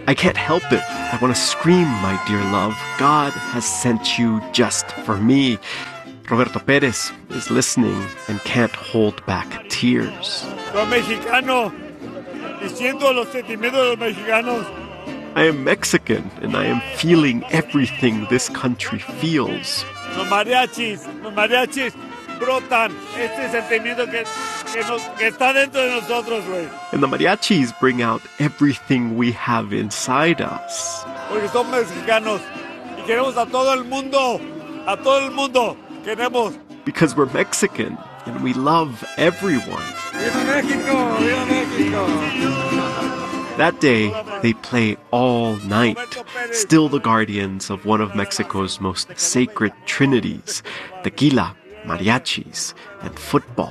I can't help it. I want to scream, my dear love. God has sent you just for me. Roberto Perez is listening and can't hold back tears. Soy mexicano y siento los sentimientos de los mexicanos. I am Mexican and I am feeling everything this country feels. Los mariachis brotan este sentimiento que está dentro de nosotros, güey. And the mariachis bring out everything we have inside us. Porque somos mexicanos y queremos a todo el mundo queremos. Because we're Mexican and we love everyone. ¡Viva México! ¡Viva México! That day, they play all night, still the guardians of one of Mexico's most sacred trinities, tequila, mariachis, and football.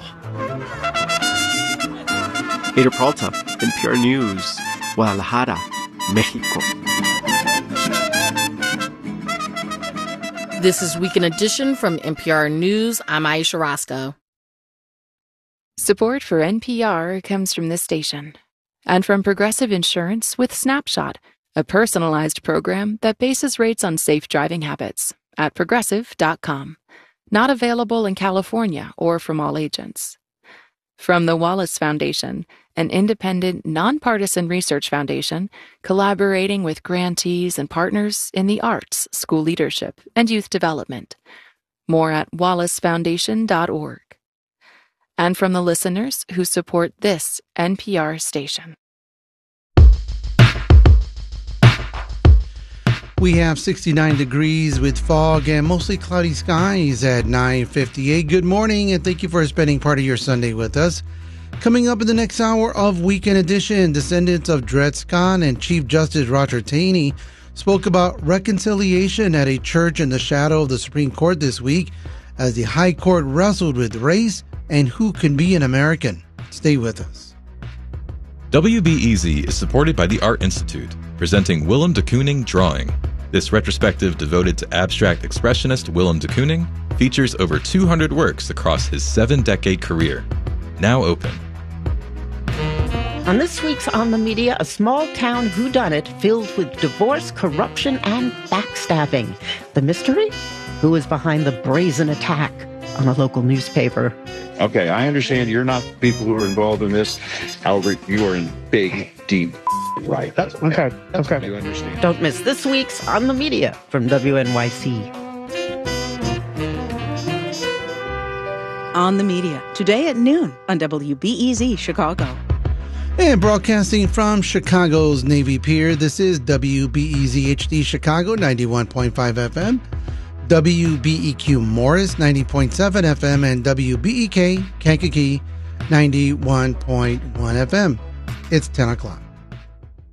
Ada Peralta, NPR News, Guadalajara, Mexico. This is Weekend Edition from NPR News. I'm Aisha Roscoe. Support for NPR comes from this station and from Progressive Insurance with Snapshot, a personalized program that bases rates on safe driving habits at Progressive.com. Not available in California or from all agents. From the Wallace Foundation, an independent, nonpartisan research foundation collaborating with grantees and partners in the arts, school leadership, and youth development. More at wallacefoundation.org. And from the listeners who support this NPR station. We have 69 degrees with fog and mostly cloudy skies at 9:58. Good morning, and thank you for spending part of your Sunday with us. Coming up in the next hour of Weekend Edition, descendants of Dred Scott and Chief Justice Roger Taney spoke about reconciliation at a church in the shadow of the Supreme Court this week as the High Court wrestled with race and who can be an American. Stay with us. WBEZ is supported by the Art Institute, presenting Willem de Kooning Drawing. This retrospective devoted to abstract expressionist Willem de Kooning features over 200 works across his 7-decade career. Now open. On this week's On the Media, a small-town whodunit filled with divorce, corruption, and backstabbing. The mystery? Who is behind the brazen attack on a local newspaper? Okay, I understand you're not the people who are involved in this. However, you are in big, deep right. That's okay. That's okay. You understand. Don't miss this week's On the Media from WNYC. On the Media, today at noon on WBEZ Chicago. And broadcasting from Chicago's Navy Pier, this is WBEZ HD Chicago 91.5 FM. WBEQ Morris 90.7 FM and WBEK Kankakee 91.1 FM. It's 10 o'clock.